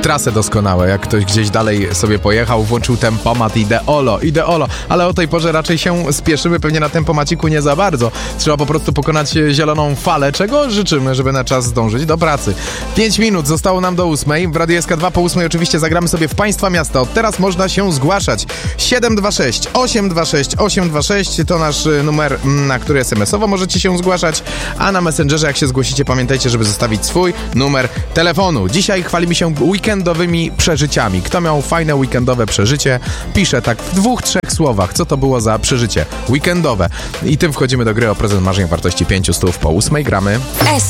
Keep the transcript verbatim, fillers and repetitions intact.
trasę doskonałe. Jak ktoś gdzieś dalej sobie pojechał, włączył tempomat, ideolo, ideolo. Ale o tej porze raczej się spieszymy, pewnie na tempomaciku nie za bardzo. Trzeba po prostu pokonać zieloną falę, czego życzymy, żeby na czas zdążyć do pracy. Pięć minut zostało nam do ósmej. W Radiu S K dwa po ósmej oczywiście zagramy sobie w Państwa Miasta. Od teraz można się zgłaszać. siedem dwa sześć osiem dwa sześć osiem dwa sześć to nasz numer, na który es em es owo możecie się zgłaszać, a na Messengerze jak się zgłosicie, pamiętajcie, żeby zostawić swój numer telefonu. Dzisiaj chwalimy się weekendowymi przeżyciami. Kto miał fajne weekendowe przeżycie, pisze tak w dwóch, trzech słowach, co to było za przeżycie weekendowe. I tym wchodzimy do gry o prezent marzeń wartości pięciu stów. Po ósmej gramy.